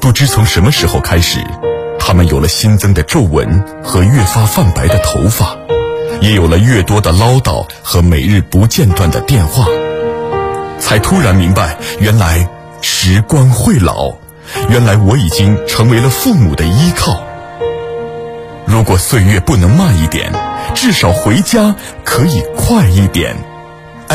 不知从什么时候开始，他们有了新增的皱纹和越发泛白的头发，也有了越多的唠叨和每日不间断的电话。才突然明白，原来时光会老，原来我已经成为了父母的依靠。如果岁月不能慢一点，至少回家可以快一点。